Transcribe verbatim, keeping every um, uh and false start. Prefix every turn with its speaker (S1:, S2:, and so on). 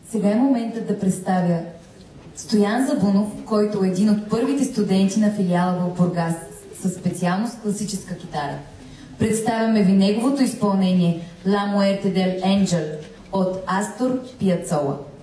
S1: Сега е моментът да представя Стоян Забунов, който е един от първите студенти на филиала в Бургас със специалност класическа китара. Представяме ви неговото изпълнение La Muerte del Angel от Астор Пиацола.